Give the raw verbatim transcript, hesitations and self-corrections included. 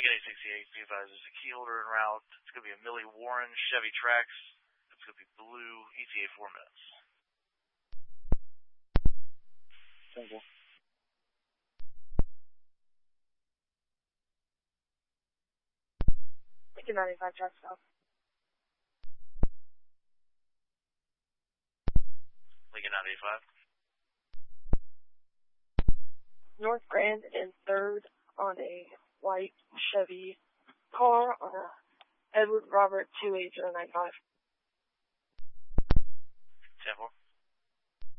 Lincoln eight sixty-eight, be advised there's a key holder en route. It's going to be a Millie Warren Chevy Trax. It's going to be blue, E T A four minutes. Thank you. Lincoln ninety-five, track south. Lincoln ninety-five. North Grand and third on a white Chevy car on a Edward Robert two eight zero nine five. ten four.